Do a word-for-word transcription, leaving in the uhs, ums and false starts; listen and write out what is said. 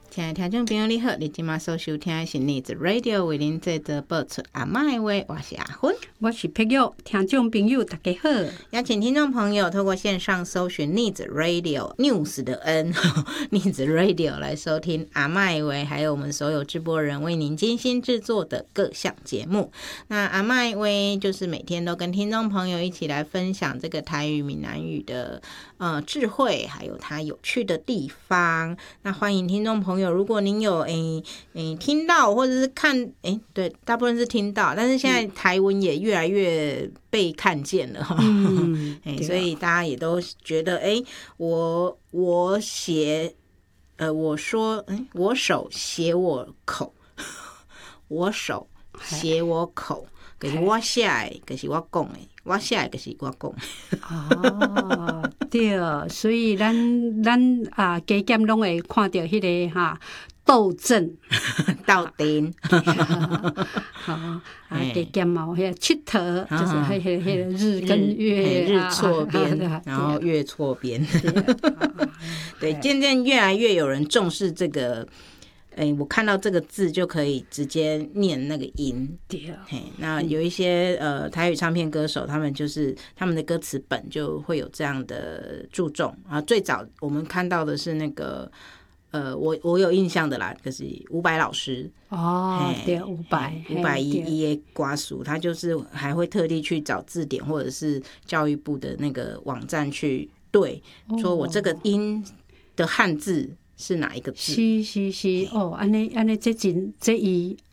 亲爱的听众朋友你好，你今晚所收听的是逆子 Radio 为您制作播出阿嬷的话，我是阿芬， 我是佩玉。听众朋友大家好， 邀请听众朋友透过线上搜寻逆子 Radio News 的 N 逆子 Radio 来收听阿嬷的话，还有我们所有直播人为您精心制作的各项节目。那阿嬷的话就是每天都跟听众朋友一起来分享这个台语闽南语的呃智慧，还有它有趣的地方。那欢迎听众朋友，如果您有诶诶听到或者是看诶，对，大部分是听到，但是现在台文也越来越被看见了哈， 嗯欸、所以大家也都觉得诶，我我写呃我说诶我手写我口，我手写我口。就是我写的，就是我讲的；我写的，就是我讲的。 哦，对，所以咱咱啊，加减拢会看到迄、那个哈斗阵、 斗阵， 好啊，加减嘛，迄个佚佗，就是迄迄迄个日跟月日错边，然后月错边。对，渐渐越来越有人重视这个。欸、我看到这个字就可以直接念那个音。 对， 嘿，那有一些呃台语唱片歌手，他们就是他们的歌词本就会有这样的注重啊。最早我们看到的是那个呃，我我有印象的啦，就是伍佰老师哦，对，伍佰伍佰一一的歌词，他就是还会特地去找字典或者是教育部的那个网站去对，哦、说我这个音的汉字是哪一个字？ 是是是，哦，安尼安尼，这真这伊